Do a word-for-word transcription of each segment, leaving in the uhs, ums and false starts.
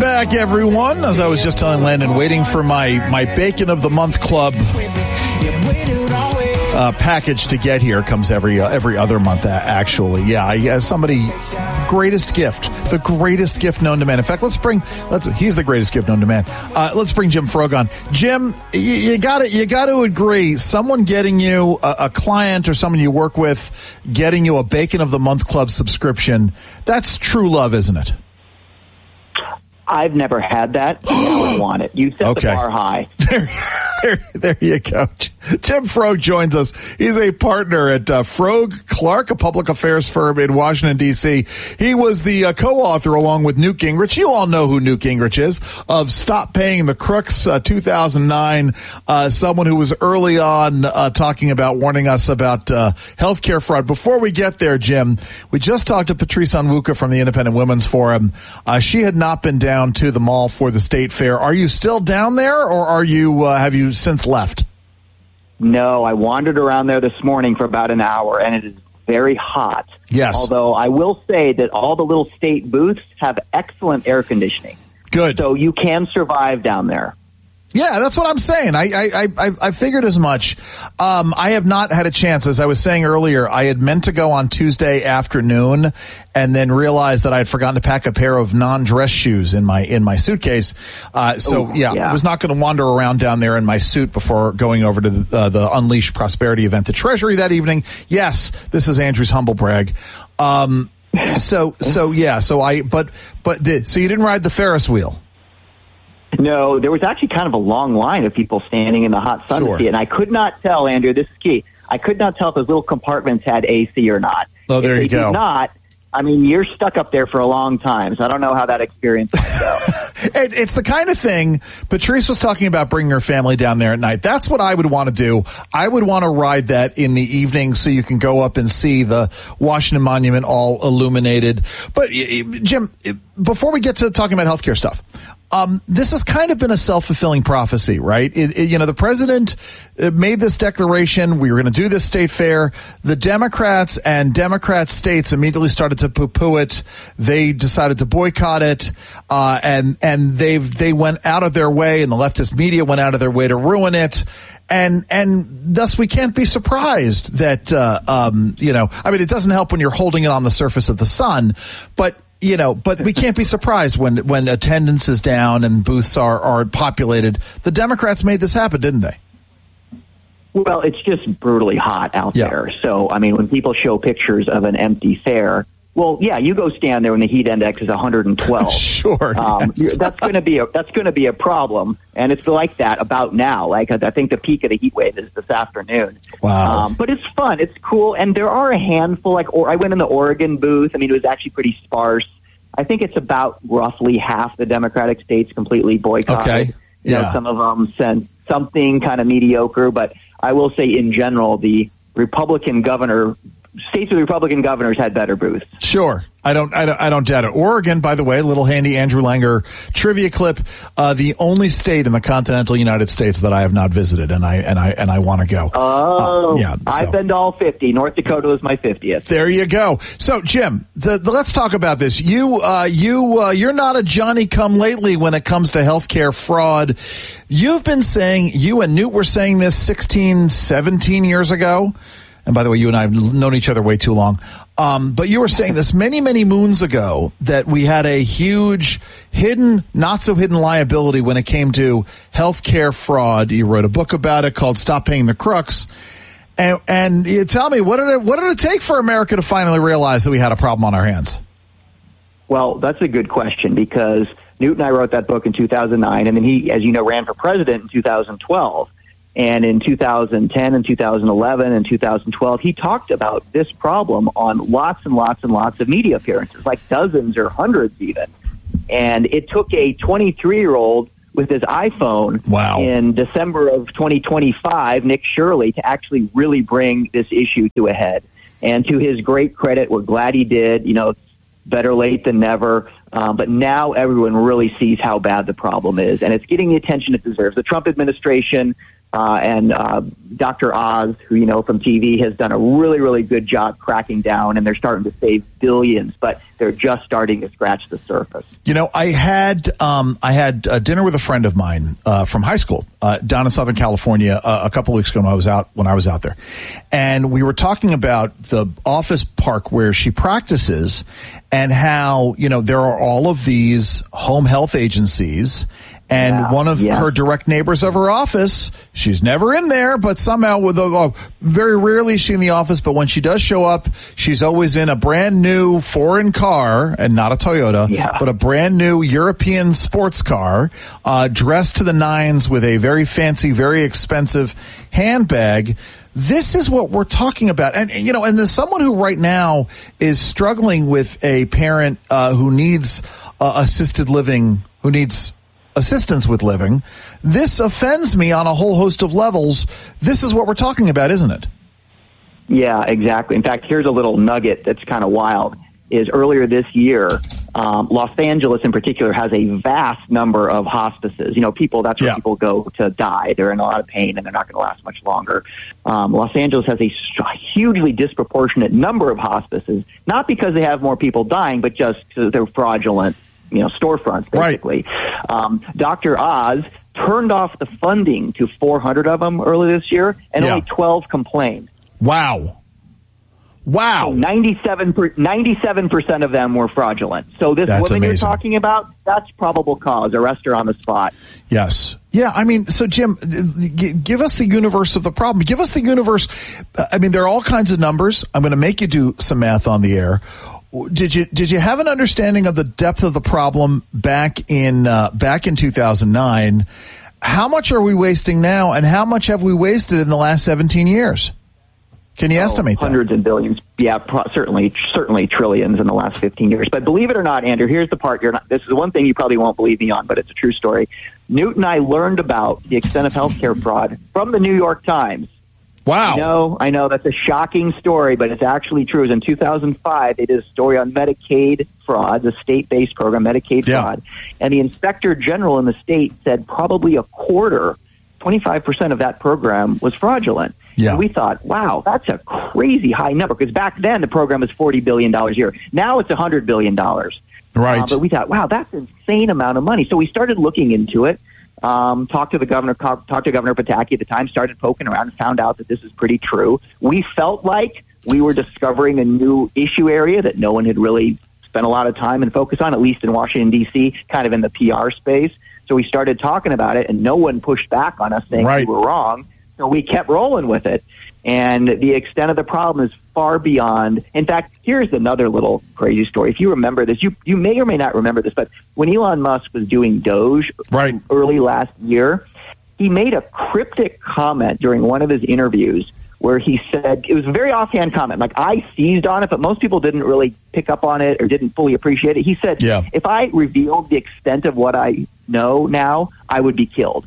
back, everyone. As I was just telling Landon, waiting for my, my Bacon of the Month Club uh, package to get here. It comes every uh, every other month, actually. Yeah, I, uh, somebody, greatest gift, the greatest gift known to man. In fact, let's bring, let's, he's the greatest gift known to man. Uh, let's bring Jim Froug on. Jim, you, you gotta, you gotta agree, someone getting you a, a client or someone you work with getting you a Bacon of the Month Club subscription, that's true love, isn't it? I've never had that. I would want it. You set okay. the bar high. There, there, there you go. Jim Froug joins us. He's a partner at uh, Froug Clark, a public affairs firm in Washington, D C. He was the uh, co-author, along with Newt Gingrich. You all know who Newt Gingrich is, of Stop Paying the Crooks, uh, two thousand nine. Uh, someone who was early on uh, talking about, warning us about uh, healthcare fraud. Before we get there, Jim, we just talked to Patrice Onwuka from the Independent Women's Forum. Uh, she had not been down to the mall for the state fair. Are you still down there, or are you uh, have you since left? No, I wandered around there this morning for about an hour, and it is very hot. Yes. Although I will say that all the little state booths have excellent air conditioning. Good. So you can survive down there. Yeah, that's what I'm saying. I I I, I figured as much. Um, I have not had a chance. As I was saying earlier, I had meant to go on Tuesday afternoon, and then realized that I had forgotten to pack a pair of non-dress shoes in my in my suitcase. Uh, so Ooh, yeah, yeah, I was not going to wander around down there in my suit before going over to the, uh, the Unleash Prosperity event at Treasury that evening. Yes, this is Andrew's humble brag. Um, so so yeah, so I but but did so you didn't ride the Ferris wheel? No, there was actually kind of a long line of people standing in the hot sun Sure. to see it, and I could not tell, Andrew, this is key, I could not tell if those little compartments had A C or not. Oh, there if you they go. Did not, I mean, you're stuck up there for a long time, so I don't know how that experience might go. it, it's the kind of thing, Patrice was talking about bringing her family down there at night. That's what I would want to do. I would want to ride that in the evening so you can go up and see the Washington Monument all illuminated. But, Jim, before we get to talking about healthcare stuff, Um, this has kind of been a self-fulfilling prophecy, right? It, it, you know, the president made this declaration. We were going to do this state fair. The Democrats and Democrat states immediately started to poo-poo it. They decided to boycott it, uh, and and they've they went out of their way, and the leftist media went out of their way to ruin it. And and thus we can't be surprised that uh, um, you know, I mean, it doesn't help when you're holding it on the surface of the sun, but. You know, but we can't be surprised when when attendance is down and booths are, are populated. The Democrats made this happen, didn't they? Well, it's just brutally hot out yeah. there. So, I mean, when people show pictures of an empty fair, well, yeah, you go stand there when the heat index is one hundred twelve. Sure, um, yes. that's going to be a that's going to be a problem, and it's like that about now. Like I think the peak of the heat wave is this afternoon. Wow! Um, but it's fun, it's cool, and there are a handful. Like, or I went in the Oregon booth. I mean, it was actually pretty sparse. I think it's about roughly half the Democratic states completely boycotted. Okay. You yeah. know, some of them sent something kind of mediocre, but I will say in general, the Republican governor, states with Republican governors had better booths. Sure. I don't, I don't, I don't doubt it. Oregon, by the way, a little handy Andrew Langer trivia clip, uh, the only state in the continental United States that I have not visited, and I, and I, and I want to go. Oh, uh, yeah. So. I've been to all fifty. North Dakota was my fiftieth. There you go. So, Jim, the, the, let's talk about this. You, uh, you, uh, you're not a Johnny come lately when it comes to healthcare fraud. You've been saying, you and Newt were saying this sixteen, seventeen years ago. And by the way, you and I have known each other way too long. Um, but you were saying this many, many moons ago that we had a huge hidden, not so hidden liability when it came to healthcare fraud. You wrote a book about it called Stop Paying the Crooks. And, and you tell me, what did it, what did it take for America to finally realize that we had a problem on our hands? Well, that's a good question, because Newt and I wrote that book in two thousand nine, and then he, as you know, ran for president in two thousand twelve. And in two thousand ten and two thousand eleven and two thousand twelve, he talked about this problem on lots and lots and lots of media appearances, like dozens or hundreds even. And it took a twenty-three-year-old with his iPhone wow. in December of twenty twenty-five, Nick Shirley, to actually really bring this issue to a head. And to his great credit, we're glad he did. You know, better late than never. Um, but now everyone really sees how bad the problem is, and it's getting the attention it deserves. The Trump administration Uh, and uh, Doctor Oz, who you know from T V, has done a really, really good job cracking down, and they're starting to save billions, but they're just starting to scratch the surface. You know, I had um, I had uh, dinner with a friend of mine uh, from high school uh, down in Southern California uh, a couple of weeks ago when I was out when I was out there, and we were talking about the office park where she practices, and how you know there are all of these home health agencies. And yeah, one of yeah. her direct neighbors of her office, she's never in there, but somehow, with a, oh, very rarely is she in the office, but when she does show up, she's always in a brand new foreign car, and not a Toyota, yeah. but a brand new European sports car, uh, dressed to the nines with a very fancy, very expensive handbag. This is what we're talking about. And, you know, and there's someone who right now is struggling with a parent uh, who needs uh, assisted living, who needs assistance with living. This offends me on a whole host of levels. This is what we're talking about, isn't it? Yeah, exactly. In fact, here's a little nugget that's kind of wild. Is earlier this year, um, Los Angeles in particular has a vast number of hospices. You know, people, that's where yeah. people go to die. They're in a lot of pain and they're not going to last much longer. Um, Los Angeles has a hugely disproportionate number of hospices, not because they have more people dying, but just because they're fraudulent, you know, storefronts, basically. Right. Um, Doctor Oz turned off the funding to four hundred of them earlier this year, and yeah. only twelve complained. Wow. Wow. So ninety-seven percent of them were fraudulent. So this that's woman amazing. You're talking about, that's probable cause. Arrest her on the spot. Yes. Yeah, I mean, so Jim, give us the universe of the problem. Give us the universe. I mean, there are all kinds of numbers. I'm going to make you do some math on the air. Did you did you have an understanding of the depth of the problem back in uh, back in two thousand nine? How much are we wasting now, and how much have we wasted in the last seventeen years? Can you oh, estimate that? Hundreds and billions. Yeah, pro- certainly, certainly trillions in the last fifteen years. But believe it or not, Andrew, here's the part you're not. This is one thing you probably won't believe me on, but it's a true story. Newt and I learned about the extent of healthcare fraud from the New York Times. Wow. I know, I know that's a shocking story, but it's actually true. It was in two thousand five, they did a story on Medicaid fraud, the state-based program, Medicaid yeah. fraud. And the inspector general in the state said probably a quarter, twenty-five percent of that program was fraudulent. Yeah. And we thought, wow, that's a crazy high number, because back then the program was forty billion dollars a year. Now it's one hundred billion dollars. Right. Uh, but we thought, wow, that's an insane amount of money. So we started looking into it. Um, talked to the governor, talked to Governor Pataki at the time, started poking around and found out that this is pretty true. We felt like we were discovering a new issue area that no one had really spent a lot of time and focus on, at least in Washington, D C, kind of in the P R space. So we started talking about it, and no one pushed back on us saying right. we were wrong. So we kept rolling with it. And the extent of the problem is far beyond. In fact, here's another little crazy story. If you remember this, you, you may or may not remember this, but when Elon Musk was doing Doge right. early last year, he made a cryptic comment during one of his interviews where he said, it was a very offhand comment, like I seized on it, but most people didn't really pick up on it or didn't fully appreciate it. He said, yeah. if I revealed the extent of what I know now, I would be killed.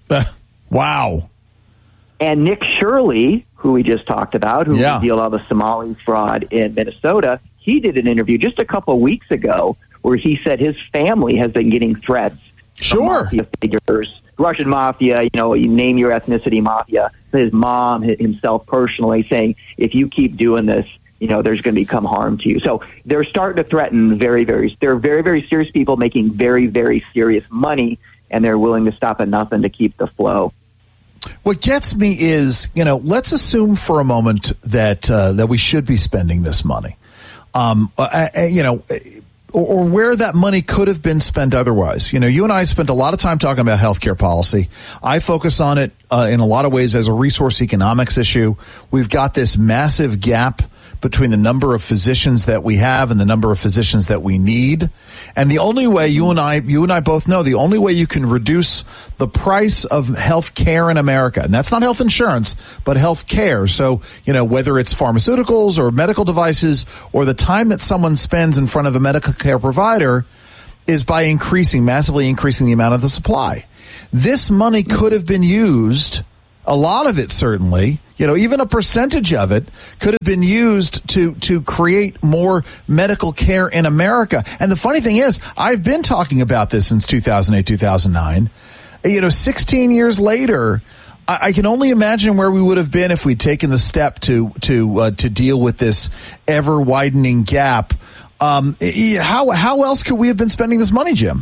Wow. And Nick Shirley, who we just talked about, who yeah. revealed all the Somali fraud in Minnesota, he did an interview just a couple of weeks ago where he said his family has been getting threats sure. from mafia figures, Russian mafia, you know, you name your ethnicity mafia, his mom, himself personally, saying, if you keep doing this, you know, there's going to become harm to you. So they're starting to threaten very, very, they're very, very serious people making very, very serious money, and they're willing to stop at nothing to keep the flow. What gets me is, you know, let's assume for a moment that uh, that we should be spending this money, um, uh, uh, you know, or, or where that money could have been spent otherwise. You know, you and I spent a lot of time talking about healthcare policy. I focus on it uh, in a lot of ways as a resource economics issue. We've got this massive gap between the number of physicians that we have and the number of physicians that we need. And the only way you and I, you and I both know, the only way you can reduce the price of health care in America, and that's not health insurance, but health care. So, you know, whether it's pharmaceuticals or medical devices or the time that someone spends in front of a medical care provider, is by increasing, massively increasing the amount of the supply. This money could have been used, a lot of it certainly, you know, even a percentage of it could have been used to, to create more medical care in America. And the funny thing is, I've been talking about this since two thousand eight, two thousand nine. You know, sixteen years later, I, I can only imagine where we would have been if we'd taken the step to to uh, to deal with this ever widening gap. Um, how how else could we have been spending this money, Jim?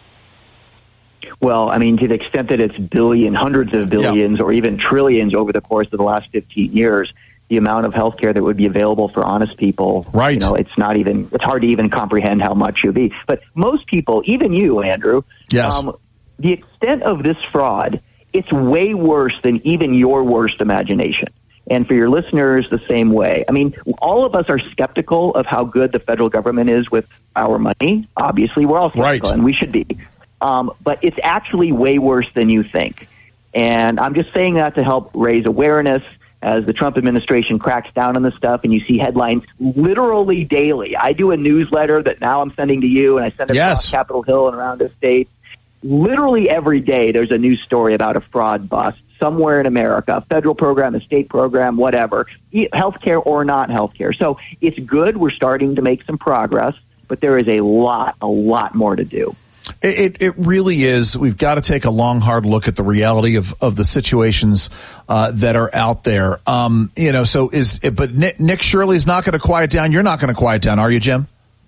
Well, I mean, to the extent that it's billion, hundreds of billions, yeah. or even trillions over the course of the last fifteen years, the amount of health care that would be available for honest people, right. you know, it's not even, it's hard to even comprehend how much it would be. But most people, even you, Andrew, yes. um, the extent of this fraud, it's way worse than even your worst imagination. And for your listeners, the same way. I mean, all of us are skeptical of how good the federal government is with our money. Obviously, we're all skeptical, right. and we should be. Um, but it's actually way worse than you think. And I'm just saying that to help raise awareness as the Trump administration cracks down on this stuff, and you see headlines literally daily. I do a newsletter that now I'm sending to you, and I send it yes. across Capitol Hill and around the state. Literally every day there's a new story about a fraud bust somewhere in America, a federal program, a state program, whatever, healthcare or not healthcare. So it's good. We're starting to make some progress, but there is a lot, a lot more to do. It, it really is. We've got to take a long, hard look at the reality of, of the situations uh, that are out there. Um, you know, so is but Nick, Nick Shirley's not going to quiet down. You're not going to quiet down, are you, Jim?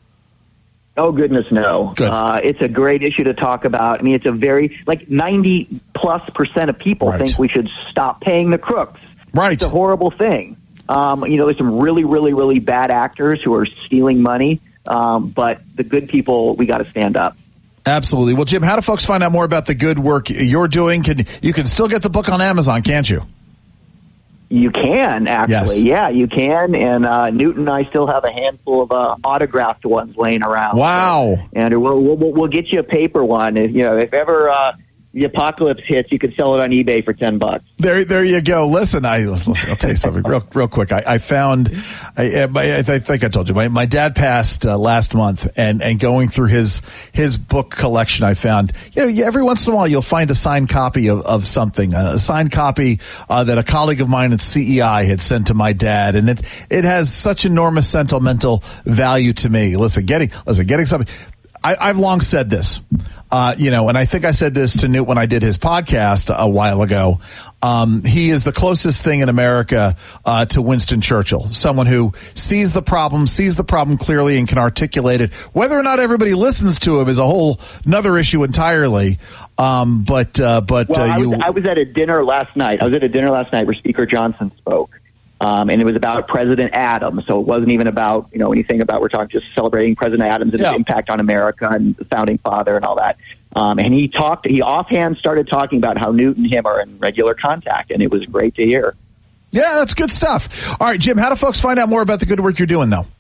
Oh, goodness, no. Good. Uh, it's a great issue to talk about. I mean, it's a very, like ninety plus percent of people right. think we should stop paying the crooks. Right. It's a horrible thing. Um, you know, there's some really, really, really bad actors who are stealing money, um, but the good people, we got to stand up. Absolutely. Well, Jim, how do folks find out more about the good work you're doing? Can you can still get the book on Amazon, can't you? You can, actually. Yes. Yeah, you can. And uh, Newton and I still have a handful of uh, autographed ones laying around. Wow. So, and we'll, we'll we'll get you a paper one. If, you know, if ever uh, the apocalypse hits, you can sell it on eBay for ten bucks. There, there you go. Listen, I, listen, I'll tell you something real, real quick. I, I found, I, I, I think I told you, my, my dad passed uh, last month, and, and going through his, his book collection, I found, you know, every once in a while you'll find a signed copy of, of something, a signed copy, uh, that a colleague of mine at C E I had sent to my dad. And it, it has such enormous sentimental value to me. Listen, getting, listen, getting something, I, I've long said this. Uh, you know, and I think I said this to Newt when I did his podcast a while ago. Um, he is the closest thing in America uh, to Winston Churchill, someone who sees the problem, sees the problem clearly, and can articulate it. Whether or not everybody listens to him is a whole another issue entirely. Um, but uh, but well, uh, I, you, was, I was at a dinner last night. I was at a dinner last night where Speaker Johnson spoke. Um, and it was about President Adams, so it wasn't even about, you know, anything about, we're talking just celebrating President Adams and yeah. his impact on America and the founding father and all that. Um, and he talked, he offhand started talking about how Newt and him are in regular contact, and it was great to hear. Yeah, that's good stuff. All right, Jim, how do folks find out more about the good work you're doing, though?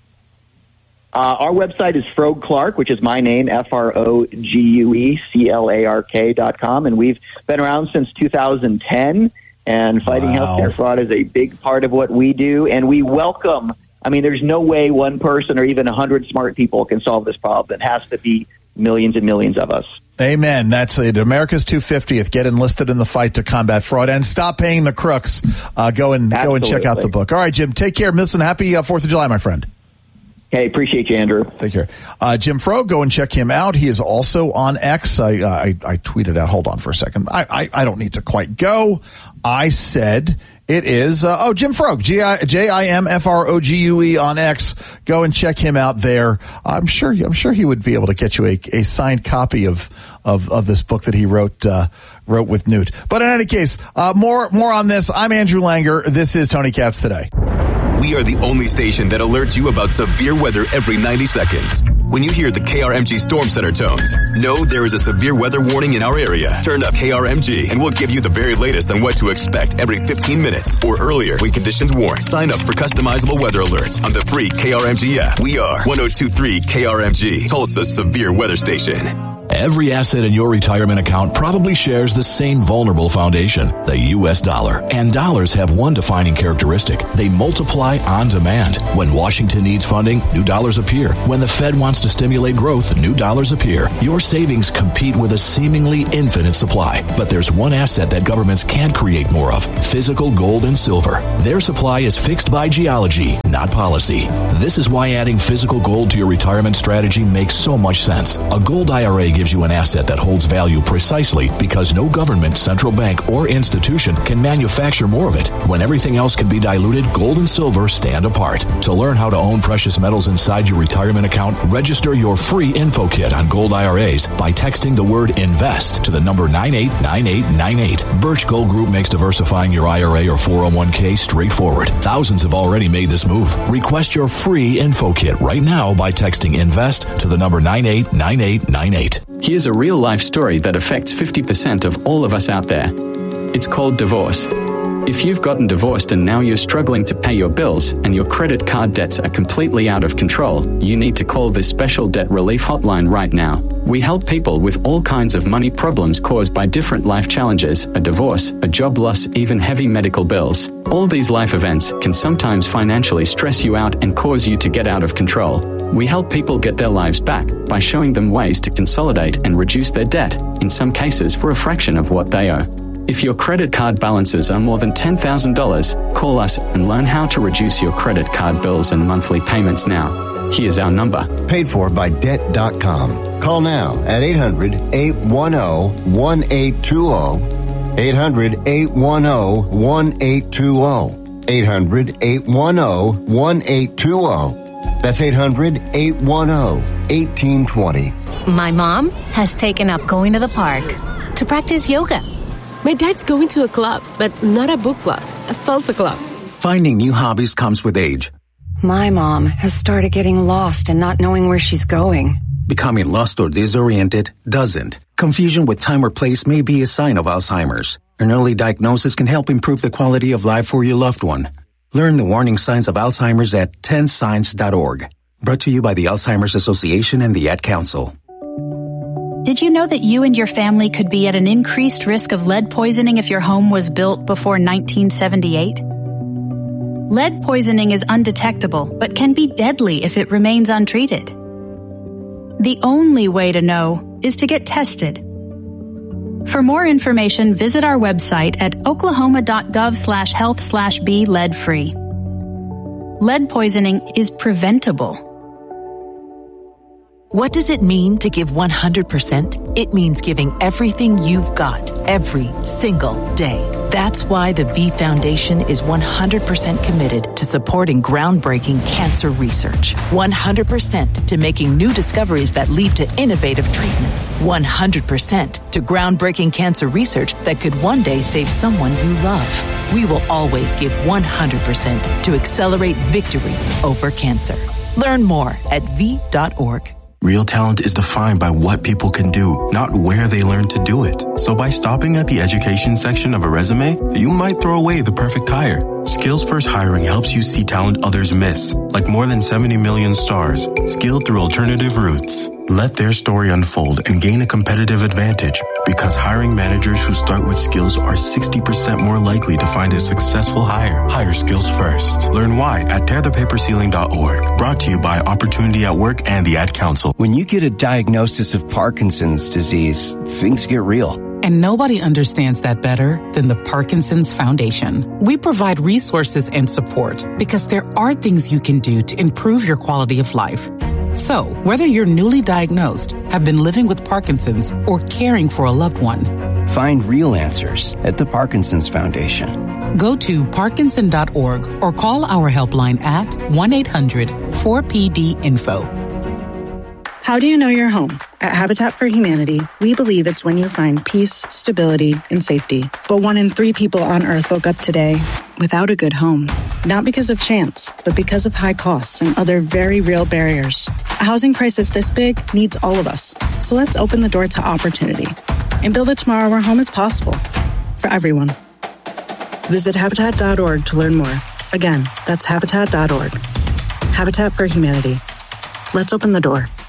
Uh, our website is Frogue Clark, which is my name, F R O G U E C L A R K dot com, and we've been around since two thousand ten. And fighting wow. healthcare fraud is a big part of what we do. And we welcome, I mean, there's no way one person or even a hundred smart people can solve this problem. It has to be millions and millions of us. Amen. That's it. America's two hundred fiftieth. Get enlisted in the fight to combat fraud and stop paying the crooks. Uh, go and Absolutely. go and check out the book. All right, Jim, take care. Listen, happy uh, fourth of July, my friend. Hey, appreciate you, Andrew. Take care. Uh, Jim Frogue, go and check him out. He is also on X. I, uh, I, I tweeted out, hold on for a second. I, I, I don't need to quite go. I said it is, uh, oh, Jim Frogue, J I M F R O G U E on X. Go and check him out there. I'm sure, I'm sure he would be able to get you a, a signed copy of, of, of this book that he wrote, uh, wrote with Newt. But in any case, uh, more, more on this. I'm Andrew Langer. This is Tony Katz Today. We are the only station that alerts you about severe weather every ninety seconds. When you hear the K R M G Storm Center tones, know there is a severe weather warning in our area. Turn up K R M G and we'll give you the very latest on what to expect every fifteen minutes or earlier when conditions warn. Sign up for customizable weather alerts on the free K R M G app. We are one oh two point three K R M G, Tulsa's severe weather station. Every asset in your retirement account probably shares the same vulnerable foundation, the U S dollar. And dollars have one defining characteristic. They multiply on demand. When Washington needs funding, new dollars appear. When the Fed wants to stimulate growth, new dollars appear. Your savings compete with a seemingly infinite supply. But there's one asset that governments can't create more of: physical gold and silver. Their supply is fixed by geology, not policy. This is why adding physical gold to your retirement strategy makes so much sense. A gold I R A gives gives you an asset that holds value precisely because no government, central bank, or institution can manufacture more of it. When everything else can be diluted, gold and silver stand apart. To learn how to own precious metals inside your retirement account, register your free info kit on gold I R As by texting the word INVEST to the number nine eight nine eight nine eight. Birch Gold Group makes diversifying your I R A or four oh one k straightforward. Thousands have already made this move. Request your free info kit right now by texting INVEST to the number nine eight nine eight nine eight. Here's a real-life story that affects fifty percent of all of us out there. It's called divorce. If you've gotten divorced and now you're struggling to pay your bills and your credit card debts are completely out of control, you need to call this special debt relief hotline right now. We help people with all kinds of money problems caused by different life challenges, a divorce, a job loss, even heavy medical bills. All these life events can sometimes financially stress you out and cause you to get out of control. We help people get their lives back by showing them ways to consolidate and reduce their debt, in some cases for a fraction of what they owe. If your credit card balances are more than ten thousand dollars, call us and learn how to reduce your credit card bills and monthly payments now. Here's our number. Paid for by debt dot com. Call now at eight hundred eight one zero one eight two zero. eight hundred eight one zero one eight two zero. eight hundred eight one zero one eight two zero. That's eight hundred eight one zero one eight two zero. My mom has taken up going to the park to practice yoga. My dad's going to a club, but not a book club, a salsa club. Finding new hobbies comes with age. My mom has started getting lost and not knowing where she's going. Becoming lost or disoriented doesn't. Confusion with time or place may be a sign of Alzheimer's. An early diagnosis can help improve the quality of life for your loved one. Learn the warning signs of Alzheimer's at ten signs dot org. Brought to you by the Alzheimer's Association and the Ad Council. Did you know that you and your family could be at an increased risk of lead poisoning if your home was built before nineteen seventy-eight? Lead poisoning is undetectable, but can be deadly if it remains untreated. The only way to know is to get tested. For more information, visit our website at oklahoma.gov slash health slash be lead free. Lead poisoning is preventable. What does it mean to give one hundred percent? It means giving everything you've got every single day. That's why the V Foundation is one hundred percent committed to supporting groundbreaking cancer research. one hundred percent to making new discoveries that lead to innovative treatments. one hundred percent to groundbreaking cancer research that could one day save someone you love. We will always give one hundred percent to accelerate victory over cancer. Learn more at v dot org. Real talent is defined by what people can do, not where they learn to do it. So by stopping at the education section of a resume, you might throw away the perfect hire. Skills First Hiring helps you see talent others miss, like more than seventy million stars, skilled through alternative routes. Let their story unfold and gain a competitive advantage, because hiring managers who start with skills are sixty percent more likely to find a successful hire. Hire skills first. Learn why at tear the paper ceiling dot org. Brought to you by Opportunity at Work and the Ad Council. When you get a diagnosis of Parkinson's disease, things get real. And nobody understands that better than the Parkinson's Foundation. We provide resources and support because there are things you can do to improve your quality of life. So, whether you're newly diagnosed, have been living with Parkinson's, or caring for a loved one, find real answers at the Parkinson's Foundation. Go to parkinson dot org or call our helpline at one eight hundred four P D info. How do you know you're home? At Habitat for Humanity, we believe it's when you find peace, stability, and safety. But one in three people on Earth woke up today without a good home. Not because of chance, but because of high costs and other very real barriers. A housing crisis this big needs all of us. So let's open the door to opportunity and build a tomorrow where home is possible for everyone. Visit habitat dot org to learn more. Again, that's habitat dot org. Habitat for Humanity. Let's open the door.